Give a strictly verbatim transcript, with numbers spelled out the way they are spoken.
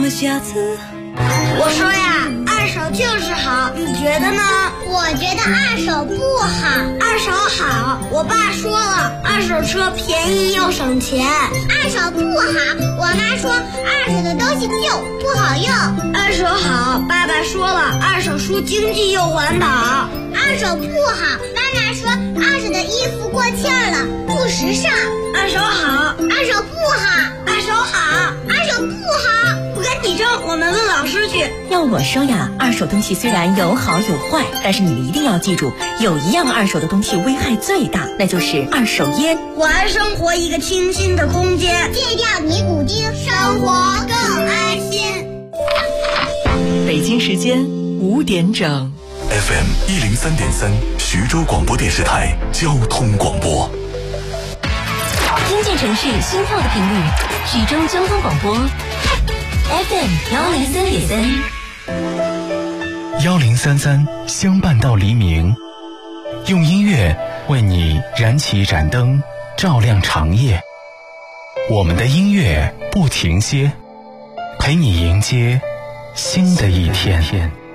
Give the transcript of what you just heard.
么下次。 我说呀，二手就是好，你觉得呢？ 我觉得二手不好。 二手好，我爸说了，二手车便宜又省钱。 二手不好，我妈说二手的东西旧不好用。 二手好，爸爸说了，二手书经济又环保。 二手不好，妈妈说二手的衣服过气儿了，不时尚。 二手好， 二手不好， 二手好， 二手不好。 不跟你争，我们问老师去。 要我说呀，二手东西虽然有好有坏，但是你们一定要记住，有一样二手的东西危害最大，那就是二手烟。 还生活一个清新的空间， 戒掉尼古丁，生活更安心。 北京时间五点整。 F M 一零三点三，徐州广播电视台交通广播。 听见城市心跳的频率，徐州交通广播 F M 幺零三点三，幺零三三相伴到黎明，用音乐为你燃起一盏灯，照亮长夜。我们的音乐不停歇，陪你迎接新的一天。